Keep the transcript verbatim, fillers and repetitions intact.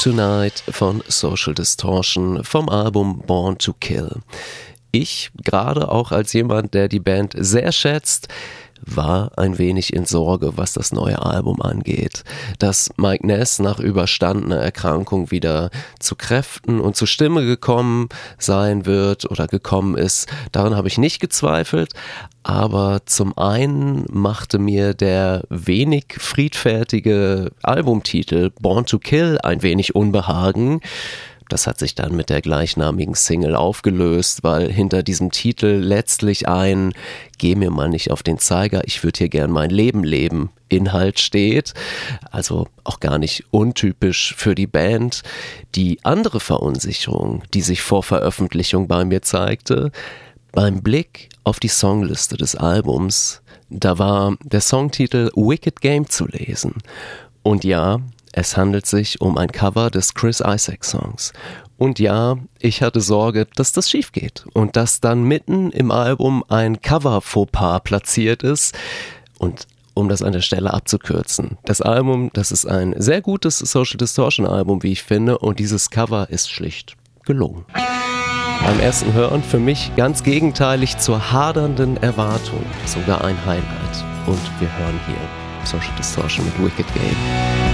Tonight von Social Distortion vom Album Born to Kill. Ich, gerade auch als jemand, der die Band sehr schätzt, war ein wenig in Sorge, was das neue Album angeht. Dass Mike Ness nach überstandener Erkrankung wieder zu Kräften und zu Stimme gekommen sein wird oder gekommen ist, daran habe ich nicht gezweifelt. Aber zum einen machte mir der wenig friedfertige Albumtitel Born to Kill ein wenig Unbehagen. Das hat sich dann mit der gleichnamigen Single aufgelöst, weil hinter diesem Titel letztlich ein "Geh mir mal nicht auf den Zeiger, ich würde hier gern mein Leben leben" Inhalt steht. Also auch gar nicht untypisch für die Band. Die andere Verunsicherung, die sich vor Veröffentlichung bei mir zeigte, beim Blick auf die Songliste des Albums, da war der Songtitel Wicked Game zu lesen. Und ja, es handelt sich um ein Cover des Chris Isaak Songs. Und ja, ich hatte Sorge, dass das schief geht und dass dann mitten im Album ein Cover-Fauxpas platziert ist. Und um das an der Stelle abzukürzen, das Album, das ist ein sehr gutes Social Distortion Album, wie ich finde, und dieses Cover ist schlicht gelungen. Beim ersten Hören für mich ganz gegenteilig zur hadernden Erwartung, sogar ein Highlight. Und wir hören hier Social Distortion mit Wicked Game.